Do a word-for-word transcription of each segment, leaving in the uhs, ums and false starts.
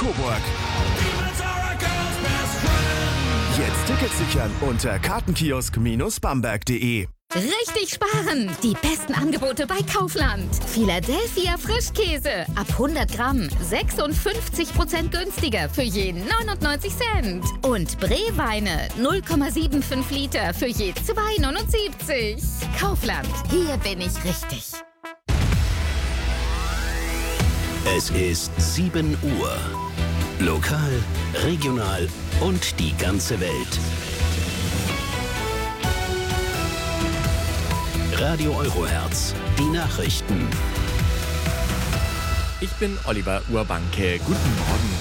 Coburg. Jetzt Tickets sichern unter kartenkiosk Bindestrich bamberg punkt de. Richtig sparen! Die besten Angebote bei Kaufland. Philadelphia Frischkäse. Ab hundert Gramm. sechsundfünfzig Prozent günstiger für je neunundneunzig Cent. Und Breweine. null Komma fünfundsiebzig Liter für je zwei neunundsiebzig. Kaufland. Hier bin ich richtig. Es ist sieben Uhr. Lokal, regional und die ganze Welt. Radio Eurohertz, die Nachrichten. Ich bin Oliver Urbanke. Guten Morgen.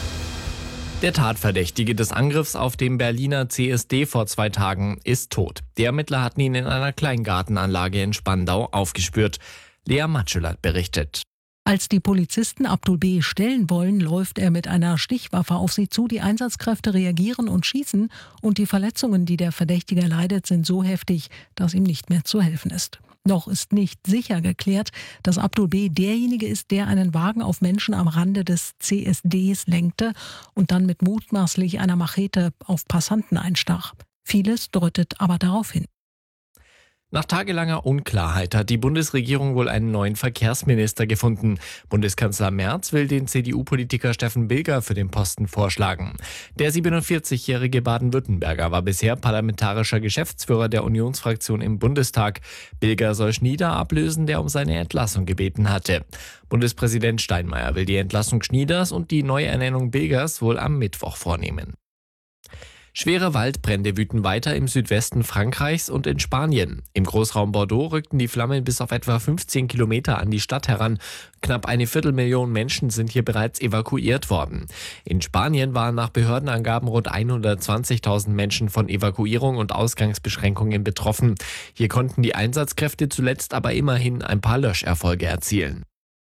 Der Tatverdächtige des Angriffs auf den Berliner C S D vor zwei Tagen ist tot. Die Ermittler hatten ihn in einer Kleingartenanlage in Spandau aufgespürt. Lea Matschulert berichtet. Als die Polizisten Abdul B. stellen wollen, läuft er mit einer Stichwaffe auf sie zu. Die Einsatzkräfte reagieren und schießen. Und die Verletzungen, die der Verdächtige leidet, sind so heftig, dass ihm nicht mehr zu helfen ist. Noch ist nicht sicher geklärt, dass Abdul B. derjenige ist, der einen Wagen auf Menschen am Rande des C S Ds lenkte und dann mit mutmaßlich einer Machete auf Passanten einstach. Vieles deutet aber darauf hin. Nach tagelanger Unklarheit hat die Bundesregierung wohl einen neuen Verkehrsminister gefunden. Bundeskanzler Merz will den C D U-Politiker Steffen Bilger für den Posten vorschlagen. Der siebenundvierzigjährige Baden-Württemberger war bisher parlamentarischer Geschäftsführer der Unionsfraktion im Bundestag. Bilger soll Schnieder ablösen, der um seine Entlassung gebeten hatte. Bundespräsident Steinmeier will die Entlassung Schnieders und die Neuernennung Bilgers wohl am Mittwoch vornehmen. Schwere Waldbrände wüten weiter im Südwesten Frankreichs und in Spanien. Im Großraum Bordeaux rückten die Flammen bis auf etwa fünfzehn Kilometer an die Stadt heran. Knapp eine Viertelmillion Menschen sind hier bereits evakuiert worden. In Spanien waren nach Behördenangaben rund hundertzwanzigtausend Menschen von Evakuierung und Ausgangsbeschränkungen betroffen. Hier konnten die Einsatzkräfte zuletzt aber immerhin ein paar Löscherfolge erzielen.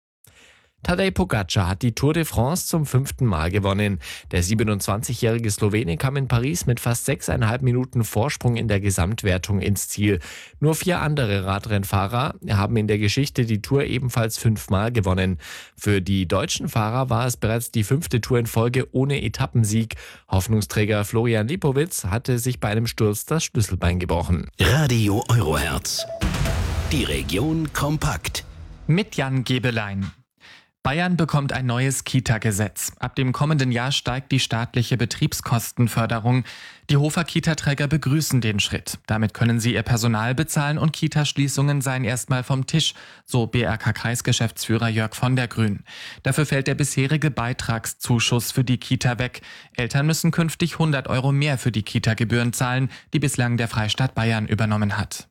Tadej Pogačar hat die Tour de France zum fünften Mal gewonnen. Der siebenundzwanzigjährige Slowene kam in Paris mit fast sechseinhalb Minuten Vorsprung in der Gesamtwertung ins Ziel. Nur vier andere Radrennfahrer haben in der Geschichte die Tour ebenfalls fünfmal gewonnen. Für die deutschen Fahrer war es bereits die fünfte Tour in Folge ohne Etappensieg. Hoffnungsträger Florian Lipowitz hatte sich bei einem Sturz das Schlüsselbein gebrochen. Radio Eurohertz. Die Region kompakt. Mit Jan Gebelein. Bayern bekommt ein neues Kita-Gesetz. Ab dem kommenden Jahr steigt die staatliche Betriebskostenförderung. Die Hofer-Kita-Träger begrüßen den Schritt. Damit können sie ihr Personal bezahlen und Kitaschließungen seien erstmal vom Tisch, so B R K-Kreisgeschäftsführer Jörg von der Grün. Dafür fällt der bisherige Beitragszuschuss für die Kita weg. Eltern müssen künftig hundert Euro mehr für die Kita-Gebühren zahlen, die bislang der Freistaat Bayern übernommen hat.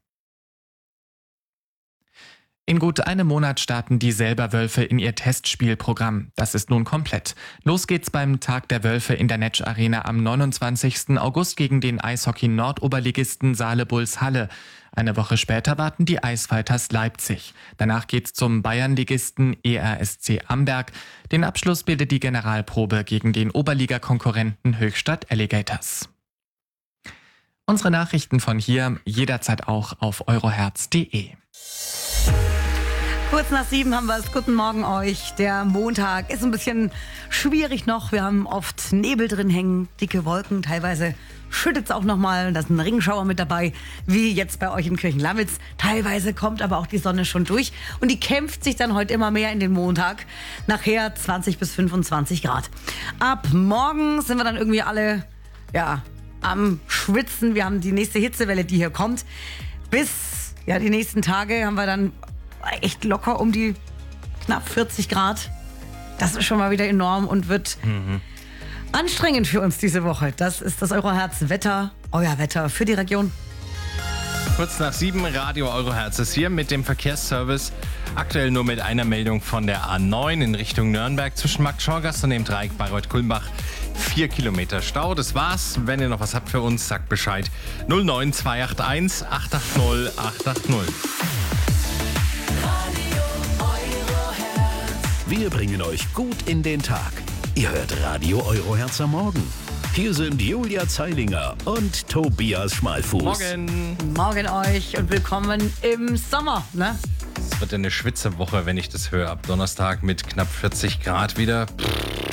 In gut einem Monat starten die Selberwölfe in ihr Testspielprogramm. Das ist nun komplett. Los geht's beim Tag der Wölfe in der Netsch Arena am neunundzwanzigsten August gegen den Eishockey-Nordoberligisten Saale Bulls Halle. Eine Woche später warten die Eisfighters Leipzig. Danach geht's zum Bayernligisten E R S C Amberg. Den Abschluss bildet die Generalprobe gegen den Oberligakonkurrenten Höchstadt Alligators. Unsere Nachrichten von hier jederzeit auch auf eurohertz punkt de. Kurz nach sieben haben wir es. Guten Morgen euch. Der Montag ist ein bisschen schwierig noch. Wir haben oft Nebel drin hängen, dicke Wolken. Teilweise schüttet es auch nochmal. Da ist ein Regenschauer mit dabei, wie jetzt bei euch in Kirchenlamitz. Teilweise kommt aber auch die Sonne schon durch. Und die kämpft sich dann heute immer mehr in den Montag. Nachher zwanzig bis fünfundzwanzig Grad. Ab morgen sind wir dann irgendwie alle ja, am Schwitzen. Wir haben die nächste Hitzewelle, die hier kommt. Bis ja, die nächsten Tage haben wir dann echt locker um die knapp vierzig Grad. Das ist schon mal wieder enorm und wird mhm. anstrengend für uns diese Woche. Das ist das Eurohertz Wetter, euer Wetter für die Region. Kurz nach sieben, Radio Eurohertz ist hier mit dem Verkehrsservice. Aktuell nur mit einer Meldung von der A neun in Richtung Nürnberg zwischen Markt-Schorgast und dem Dreieck Bayreuth-Kulmbach. Vier Kilometer Stau, das war's. Wenn ihr noch was habt für uns, sagt Bescheid. null neun zwei acht eins acht acht null acht acht null. Wir bringen euch gut in den Tag. Ihr hört Radio Eurohertz am Morgen. Hier sind Julia Zeilinger und Tobias Schmalfuß. Morgen. Morgen euch und willkommen im Sommer. Ne? Es wird eine Schwitzewoche, wenn ich das höre. Ab Donnerstag mit knapp vierzig Grad wieder. Pff.